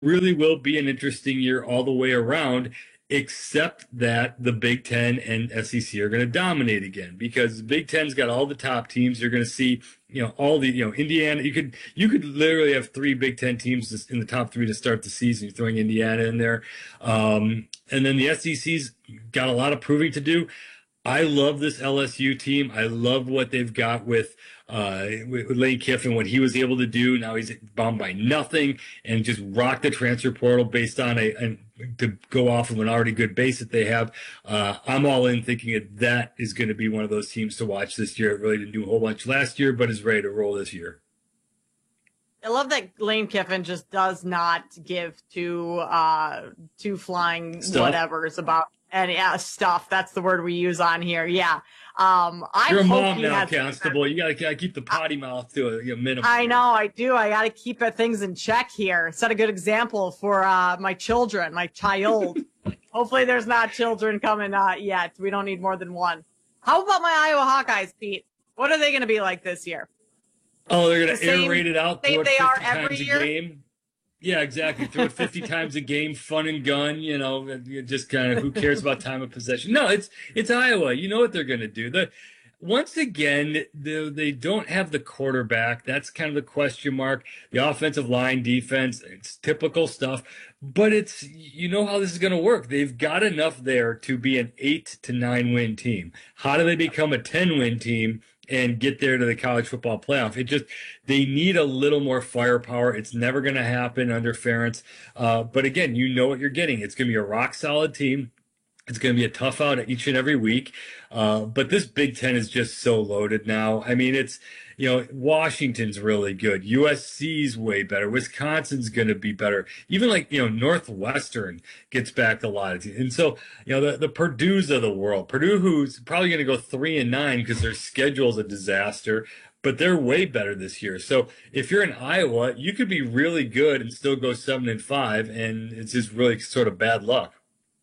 really will be an interesting year all the way around, except that the Big Ten and SEC are going to dominate again because the Big Ten's got all the top teams. You're going to see, all the, Indiana. You could literally have three Big Ten teams in the top three to start the season. You're throwing Indiana in there, and then the SEC's got a lot of proving to do. I love this LSU team. I love what they've got with Lane Kiffin, what he was able to do. Now he's bound by nothing and just rock the transfer portal based on to go off of an already good base that they have. I'm all in thinking that is going to be one of those teams to watch this year. It really didn't do a whole bunch last year, but is ready to roll this year. I love that Lane Kiffin just does not give two flying whatevers about any stuff. That's the word we use on here. Yeah. You're a mom now, Constable. You gotta keep the potty mouth to a minimum. I know, I do. I gotta keep things in check here. Set a good example for my children, my child. Hopefully, there's not children coming yet. We don't need more than one. How about my Iowa Hawkeyes, Pete? What are they going to be like this year? Oh, they're going to aerate it out. Same they are every year. Game. Yeah, exactly. Throw it 50 times a game, fun and gun. Just kind of who cares about time of possession? No, it's Iowa. You know what they're going to do. Once again, they don't have the quarterback. That's kind of the question mark. The offensive line, defense, it's typical stuff. But you know how this is going to work. They've got enough there to be an 8 to 9 win team. How do they become a 10-win team and get there to the college football playoff? They need a little more firepower. It's never going to happen under Ferentz. But again, you know what you're getting. It's going to be a rock solid team. It's going to be a tough out each and every week. But this Big Ten is just so loaded now. I mean, Washington's really good. USC's way better. Wisconsin's going to be better. Even Northwestern gets back a lot of teams. And so, the Purdue's of the world. Purdue, who's probably going to go 3-9 because their schedule's a disaster, but they're way better this year. So if you're in Iowa, you could be really good and still go 7-5, and it's just really sort of bad luck.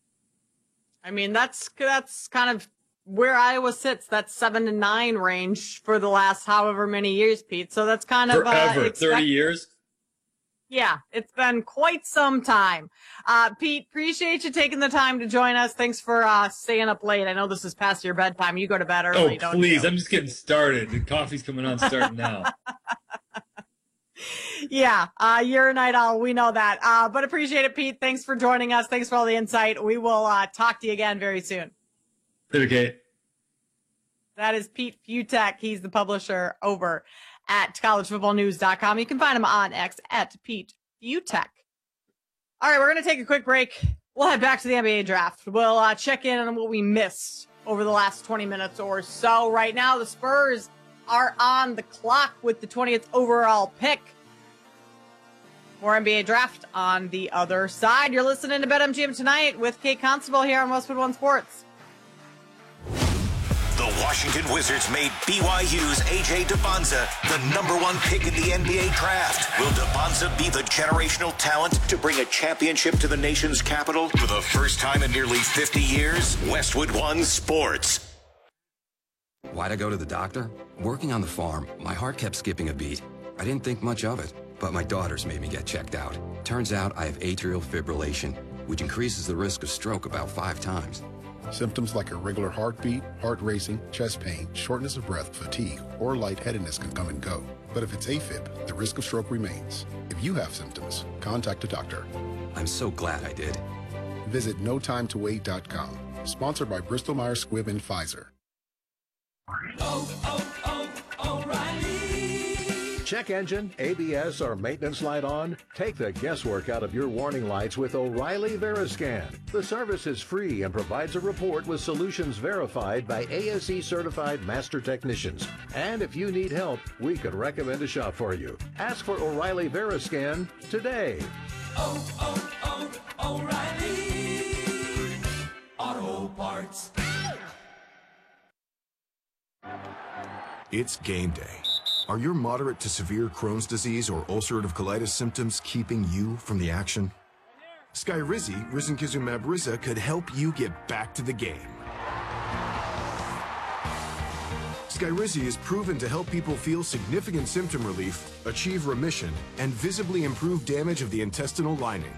I mean, that's kind of where Iowa sits. That 7-9 range for the last however many years, Pete. So that's kind of forever, 30 years. Yeah, it's been quite some time. Pete, appreciate you taking the time to join us. Thanks for staying up late. I know this is past your bedtime. You go to bed early, don't you? Oh, please. I'm just getting started. The coffee's coming on starting now. Yeah, you're a night owl. We know that. But appreciate it, Pete. Thanks for joining us. Thanks for all the insight. We will talk to you again very soon. Okay. That is Pete Fiutak. He's the publisher over at collegefootballnews.com. You can find him on X at Pete Fiutak. All right, we're going to take a quick break. We'll head back to the NBA draft. We'll check in on what we missed over the last 20 minutes or so. Right now, the Spurs are on the clock with the 20th overall pick. More NBA draft on the other side. You're listening to BetMGM tonight with Kate Constable here on Westwood One Sports. The Washington Wizards made BYU's A.J. Dubonza the #1 pick in the NBA draft. Will Dubonza be the generational talent to bring a championship to the nation's capital for the first time in nearly 50 years? Westwood One Sports. Why'd I go to the doctor? Working on the farm, my heart kept skipping a beat. I didn't think much of it, but my daughters made me get checked out. Turns out I have atrial fibrillation, which increases the risk of stroke about 5 times. Symptoms like irregular heartbeat, heart racing, chest pain, shortness of breath, fatigue, or lightheadedness can come and go. But if it's AFib, the risk of stroke remains. If you have symptoms, contact a doctor. I'm so glad I did. Visit notimetowait.com. Sponsored by Bristol Myers Squibb and Pfizer. O'Reilly. Check engine, ABS, or maintenance light on? Take the guesswork out of your warning lights with O'Reilly Veriscan. The service is free and provides a report with solutions verified by ASE certified master technicians. And if you need help, we could recommend a shop for you. Ask for O'Reilly Veriscan today. O'Reilly Auto Parts. It's game day. Are your moderate to severe Crohn's disease or ulcerative colitis symptoms keeping you from the action? Skyrizi, risankizumab Riza, could help you get back to the game. Skyrizi is proven to help people feel significant symptom relief, achieve remission, and visibly improve damage of the intestinal lining.